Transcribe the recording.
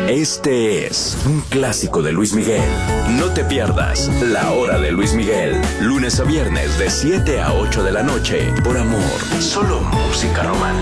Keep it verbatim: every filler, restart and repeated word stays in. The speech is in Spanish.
Este es un clásico de Luis Miguel. No te pierdas La Hora de Luis Miguel, lunes a viernes de siete a ocho de la noche, por Amor, solo música romántica.